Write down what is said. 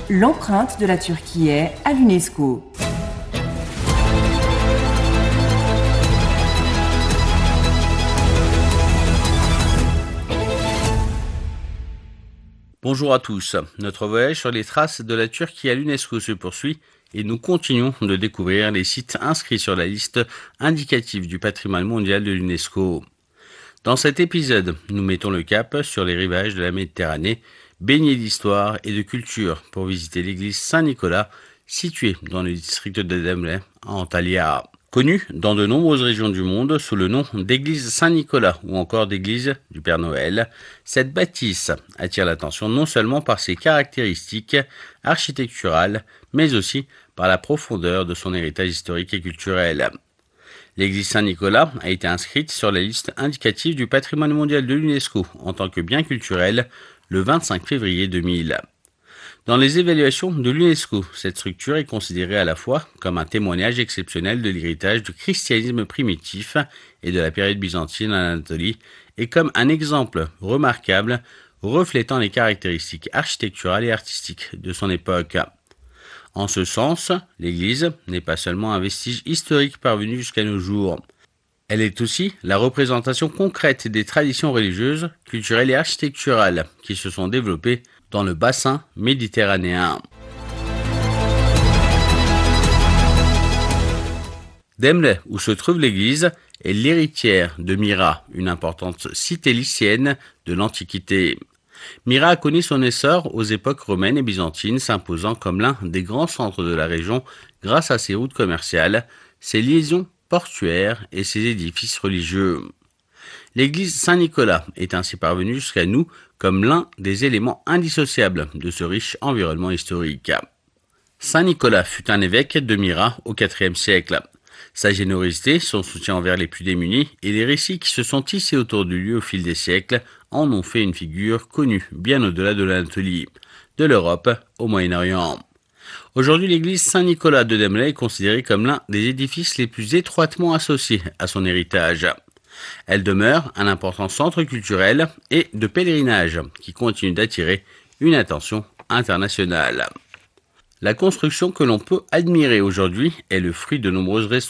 L'empreinte de la Turquie est à l'UNESCO. Bonjour à tous, notre voyage sur les traces de la Turquie à l'UNESCO se poursuit et nous continuons de découvrir les sites inscrits sur la liste indicative du patrimoine mondial de l'UNESCO. Dans cet épisode, nous mettons le cap sur les rivages de la Méditerranée, baignés d'histoire et de culture, pour visiter l'église Saint-Nicolas, située dans le district de Demre, en Antalya. Connue dans de nombreuses régions du monde sous le nom d'église Saint-Nicolas ou encore d'église du Père Noël, cette bâtisse attire l'attention non seulement par ses caractéristiques architecturales, mais aussi par la profondeur de son héritage historique et culturel. L'église Saint-Nicolas a été inscrite sur la liste indicative du patrimoine mondial de l'UNESCO en tant que bien culturel le 25 février 2000. Dans les évaluations de l'UNESCO, cette structure est considérée à la fois comme un témoignage exceptionnel de l'héritage du christianisme primitif et de la période byzantine en Anatolie et comme un exemple remarquable reflétant les caractéristiques architecturales et artistiques de son époque. En ce sens, l'église n'est pas seulement un vestige historique parvenu jusqu'à nos jours. Elle est aussi la représentation concrète des traditions religieuses, culturelles et architecturales qui se sont développées dans le bassin méditerranéen. Demre, où se trouve l'église, est l'héritière de Myra, une importante cité lycienne de l'Antiquité. Myra a connu son essor aux époques romaines et byzantines, s'imposant comme l'un des grands centres de la région grâce à ses routes commerciales, ses liaisons portuaires et ses édifices religieux. L'église Saint-Nicolas est ainsi parvenue jusqu'à nous comme l'un des éléments indissociables de ce riche environnement historique. Saint-Nicolas fut un évêque de Myra au IVe siècle. Sa générosité, son soutien envers les plus démunis et les récits qui se sont tissés autour de lui au fil des siècles en ont fait une figure connue bien au-delà de l'Anatolie, de l'Europe au Moyen-Orient. Aujourd'hui, l'église Saint-Nicolas de Demre est considérée comme l'un des édifices les plus étroitement associés à son héritage. Elle demeure un important centre culturel et de pèlerinage qui continue d'attirer une attention internationale. La construction que l'on peut admirer aujourd'hui est le fruit de nombreuses